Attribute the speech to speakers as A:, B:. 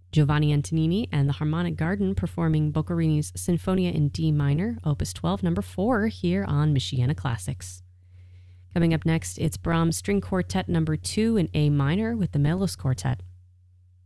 A: Giovanni Antonini and the Harmonic Garden performing Boccherini's Sinfonia in D minor, Opus 12, number 4, here on Michiana Classics. Coming up next, it's Brahms String Quartet number 2 in A minor with the Melos Quartet.